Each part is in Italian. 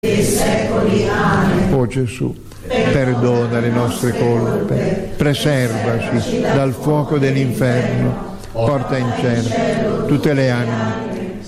dei secoli. Amen. O Gesù, perdona le nostre colpe, preservaci dal fuoco dell'inferno, porta in cielo tutte le anime,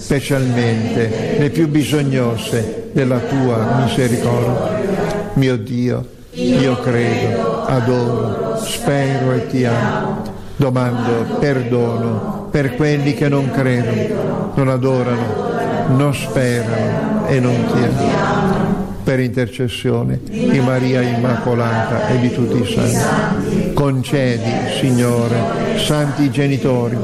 specialmente le più bisognose della tua misericordia. Mio Dio, io credo, adoro, spero e ti amo. Domando perdono per quelli che non credono, non adorano, non sperano e non ti amano. Per intercessione di Maria Immacolata e di tutti i santi, concedi, Signore, santi genitori,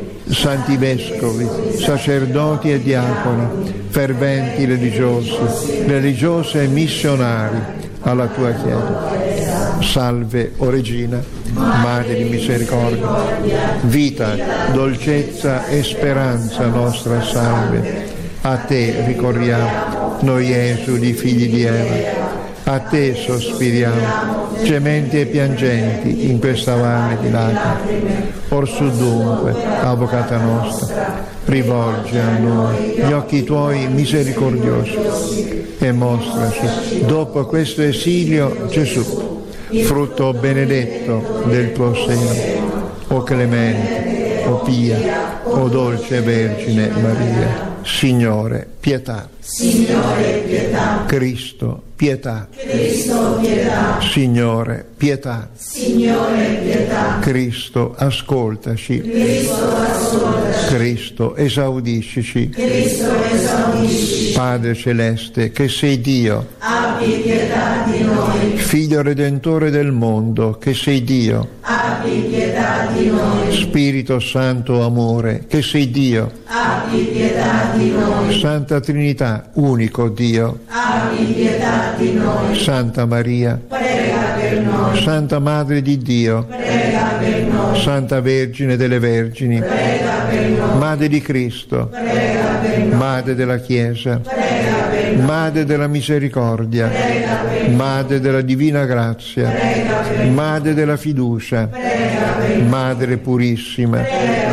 santi vescovi, sacerdoti e diaconi, ferventi religiosi, religiose e missionari alla tua Chiesa. Salve, o Regina, Madre di misericordia, vita, dolcezza e speranza nostra, salve. A te ricorriamo, noi esuli figli di Eva, a te sospiriamo, gementi e piangenti in questa valle di lacrime. Orsù dunque, Avvocata nostra, rivolgi a noi gli occhi tuoi misericordiosi e mostraci, dopo questo esilio, Gesù, frutto benedetto del tuo seno. O clemente, o pia, o dolce Vergine Maria, Signore, pietà. Signore, pietà. Cristo, pietà. Cristo, pietà. Signore, pietà. Signore, pietà. Cristo, ascoltaci. Cristo, ascoltaci. Cristo, esaudiscici. Cristo, esaudisci. Padre celeste, che sei Dio, Abbi pietà di noi. Figlio redentore del mondo, che sei Dio. Abbi pietà di noi. Spirito Santo, amore, che sei Dio. Abbi pietà di noi. Santa Trinità, unico Dio. Abbi pietà di noi. Santa Maria, Prega per noi. Santa Madre di Dio, Prega per noi. Santa Vergine delle Vergini, Prega per noi. Madre di Cristo, Prega per noi. Madre della Chiesa, Prega per noi. Madre della Misericordia, Prega per noi. Madre della Divina Grazia, Prega per noi. Madre della Fiducia, Prega per noi. Madre Purissima,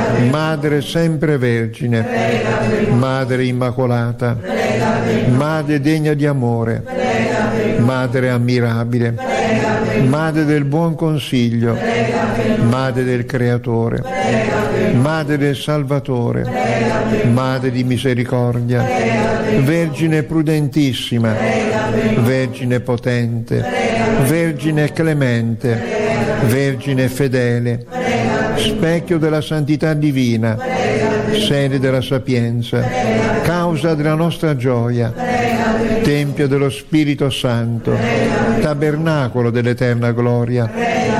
Madre sempre Vergine, Prega per noi. Madre Immacolata, Prega per noi. Madre degna di amore, Prega per noi. Madre ammirabile, Prega per noi. Madre del buon consiglio, Prega per noi. Madre del Creatore, Prega per noi. Madre del Salvatore, Prega per noi. Madre di misericordia, Vergine prudentissima, Vergine potente, Vergine clemente, Vergine fedele, specchio della santità divina, sede della sapienza, causa della nostra gioia, tempio dello Spirito Santo, tabernacolo dell'eterna gloria,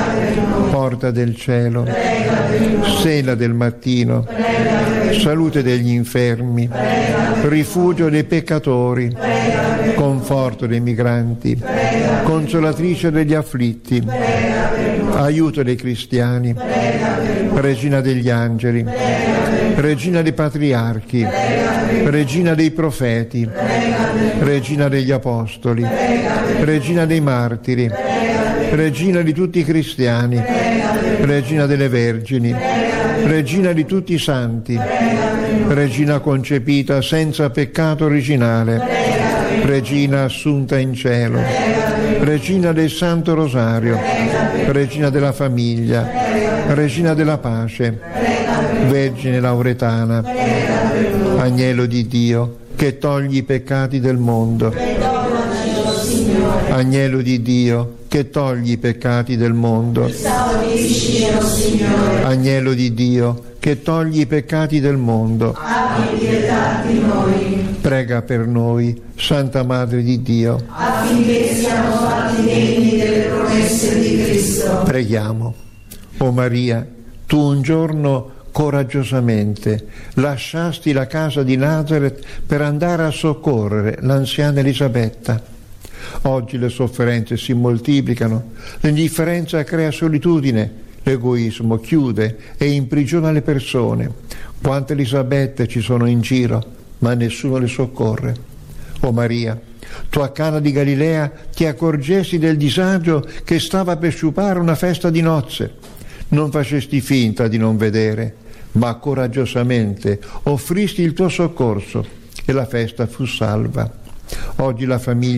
porta del cielo, stella del mattino, salute degli infermi, rifugio dei peccatori, conforto dei migranti, consolatrice degli afflitti, aiuto dei cristiani, regina degli angeli, regina dei patriarchi, regina dei profeti, regina degli apostoli, regina dei martiri, regina di tutti i cristiani, regina delle vergini, regina di tutti i santi, regina concepita senza peccato originale, regina assunta in cielo, regina del Santo Rosario, regina della famiglia, regina della pace, Vergine Lauretana, agnello di Dio che togli i peccati del mondo, agnello di Dio che togli i peccati del mondo, agnello di Dio che togli i peccati del mondo, Abbi pietà di noi. prega per noi, Santa Madre di Dio. Affinché siamo fatti degni delle promesse di Cristo. Preghiamo. O Maria, tu un giorno coraggiosamente lasciasti la casa di Nazaret per andare a soccorrere l'anziana Elisabetta. Oggi le sofferenze si moltiplicano, l'indifferenza crea solitudine, l'egoismo chiude e imprigiona le persone. Quante Elisabette ci sono in giro, ma nessuno le soccorre. O Maria, tu a Cana di Galilea ti accorgesti del disagio che stava per sciupare una festa di nozze. Non facesti finta di non vedere, ma coraggiosamente offristi il tuo soccorso e la festa fu salva. Oggi la famiglia